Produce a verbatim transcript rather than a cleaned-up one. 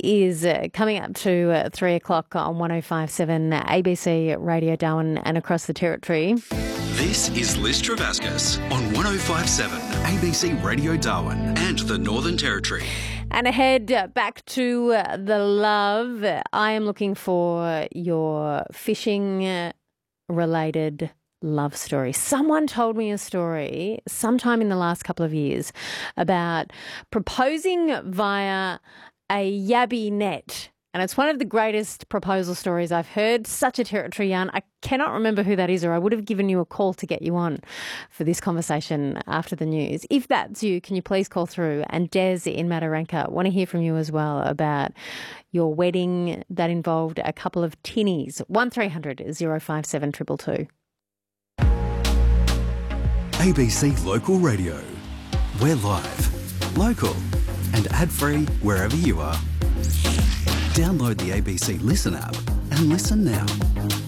is uh, coming up to uh, three o'clock on one oh five point seven A B C Radio Darwin and across the Territory. This is Liz Travascus on one oh five point seven A B C Radio Darwin and the Northern Territory. And ahead uh, back to uh, the love. I am looking for your fishing uh, related love story. Someone told me a story sometime in the last couple of years about proposing via a yabby net. And it's one of the greatest proposal stories I've heard. Such a Territory yarn. I cannot remember who that is, or I would have given you a call to get you on for this conversation after the news. If that's you, can you please call through? And Des in Mataranka, want to hear from you as well about your wedding that involved a couple of tinnies. one three hundred oh five seven two two two. A B C Local Radio. We're live, local and ad-free wherever you are. Download the A B C Listen app and listen now.